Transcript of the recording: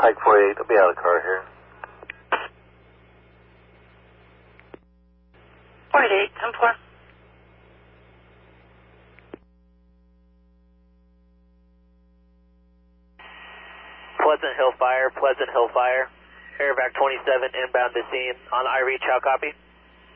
Pike 48, I'll be out of the car here. 48, 10-4. Pleasant Hill Fire, Pleasant Hill Fire. Airvac 27 inbound to scene on iReach, how copy?